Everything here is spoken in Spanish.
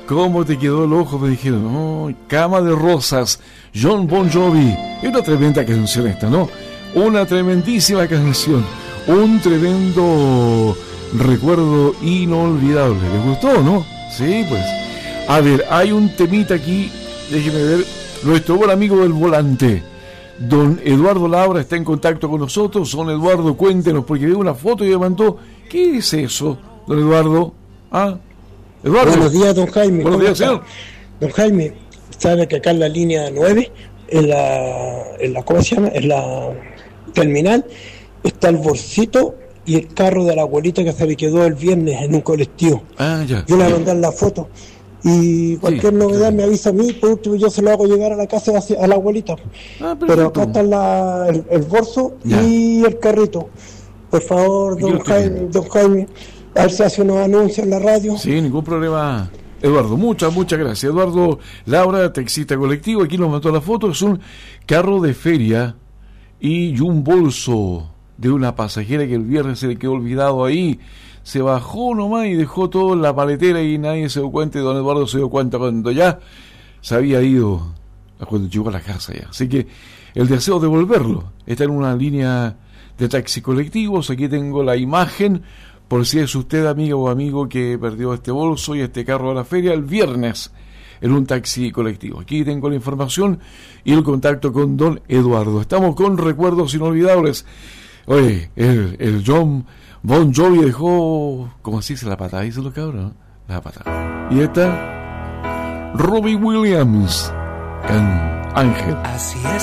¿Cómo te quedó el ojo? Me dijeron, oh, Cama de Rosas, Jon Bon Jovi. Es una tremenda canción esta, ¿no? Una tremendísima canción. Un tremendo recuerdo inolvidable. ¿Les gustó, no? Sí, pues. A ver, hay un temita aquí. Déjeme ver. Nuestro buen amigo del volante, don Eduardo Labra, está en contacto con nosotros. Don Eduardo, cuéntenos, porque veo una foto y me mandó. ¿Qué es eso, don Eduardo? ¿Ah? Eduardo. Buenos días, don Jaime. Buenos días, señor. Don Jaime, sabe que acá en la línea 9, en la ¿cómo se llama? En la terminal, está el bolsito y el carro de la abuelita que se le quedó el viernes en un colectivo. Ah, ya. Yo le voy a mandar la foto. Y cualquier novedad me avisa a mí, por último yo se lo hago llegar a la casa a la abuelita. Pero acá está el bolso y el carrito. Por favor, don Jaime, a ver si hace unos anuncios en la radio. Sí, ningún problema, Eduardo. Muchas gracias. Eduardo Laura, taxista colectivo. Aquí nos mandó la foto. Es un carro de feria y un bolso de una pasajera que el viernes se le quedó olvidado ahí. Se bajó nomás y dejó todo en la paletera y nadie se dio cuenta. Y don Eduardo se dio cuenta cuando ya se había ido, cuando llegó a la casa ya. Así que el deseo de devolverlo está en una línea de taxi colectivos. Aquí tengo la imagen, por si es usted, amiga o amigo, que perdió este bolso y este carro a la feria el viernes en un taxi colectivo. Aquí tengo la información y el contacto con don Eduardo. Estamos con recuerdos inolvidables. Oye, el Jon Bon Jovi dejó, ¿cómo así se la patada? Dice los cabros, ¿no? La patada. Y esta, Robbie Williams, con Ángel. Así es.